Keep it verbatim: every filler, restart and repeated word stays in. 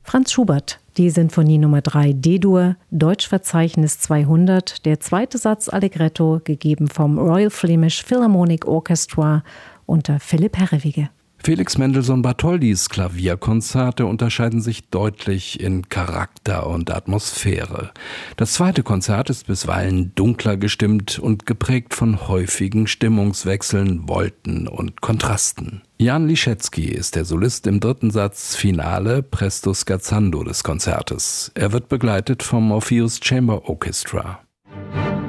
Franz Schubert, die Sinfonie Nummer drei D-Dur, Deutschverzeichnis zweihundert, der zweite Satz Allegretto, gegeben vom Royal Flemish Philharmonic Orchestra unter Philipp Herrewigge. Felix Mendelssohn Bartholdys Klavierkonzerte unterscheiden sich deutlich in Charakter und Atmosphäre. Das zweite Konzert ist bisweilen dunkler gestimmt und geprägt von häufigen Stimmungswechseln, Volten und Kontrasten. Jan Liszewski ist der Solist im dritten Satz Finale Presto Scherzando des Konzertes. Er wird begleitet vom Orpheus Chamber Orchestra.